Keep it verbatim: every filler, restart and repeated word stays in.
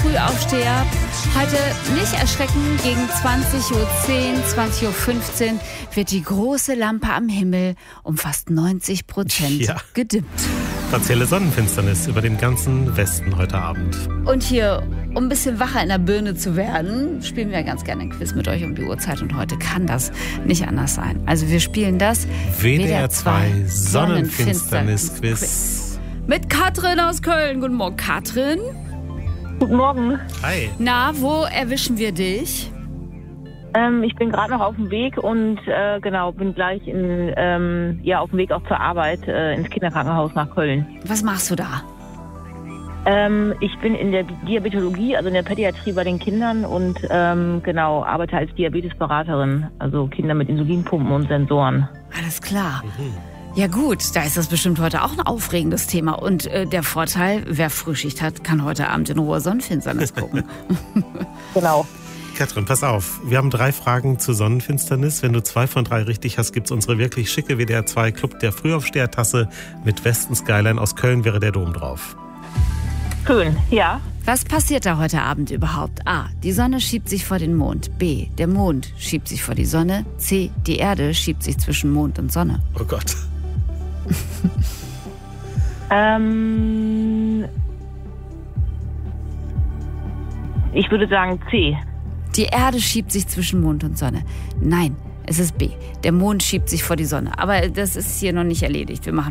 Frühaufsteher. Heute nicht erschrecken, gegen zwanzig Uhr zehn, zwanzig Uhr fünfzehn wird die große Lampe am Himmel um fast neunzig Prozent Ja. gedimmt. Partielle Sonnenfinsternis über dem ganzen Westen heute Abend. Und hier, um ein bisschen wacher in der Birne zu werden, spielen wir ganz gerne ein Quiz mit euch um die Uhrzeit. Und heute kann das nicht anders sein. Also wir spielen das W D R zwei Sonnenfinsternis-Quiz. Mit Katrin aus Köln. Guten Morgen, Katrin. Guten Morgen. Hi. Na, wo erwischen wir dich? Ähm, ich bin gerade noch auf dem Weg und äh, genau, bin gleich in, ähm, ja, auf dem Weg auch zur Arbeit äh, ins Kinderkrankenhaus nach Köln. Was machst du da? Ähm, ich bin in der Diabetologie, also in der Pädiatrie bei den Kindern und ähm, genau, arbeite als Diabetesberaterin, also Kinder mit Insulinpumpen und Sensoren. Alles klar. Ja gut, da ist das bestimmt heute auch ein aufregendes Thema. Und äh, der Vorteil, wer Frühschicht hat, kann heute Abend in Ruhe Sonnenfinsternis gucken. Genau. Katrin, pass auf. Wir haben drei Fragen zur Sonnenfinsternis. Wenn du zwei von drei richtig hast, gibt's unsere wirklich schicke W D R zwei Club der Frühaufsteher-Tasse mit Westen Skyline. Aus Köln wäre der Dom drauf. Schön, ja. Was passiert da heute Abend überhaupt? A. Die Sonne schiebt sich vor den Mond. B. Der Mond schiebt sich vor die Sonne. C. Die Erde schiebt sich zwischen Mond und Sonne. Oh Gott. Ähm, ich würde sagen C. Die Erde schiebt sich zwischen Mond und Sonne. Nein, es ist B. Der Mond schiebt sich vor die Sonne. Aber das ist hier noch nicht erledigt. Wir machen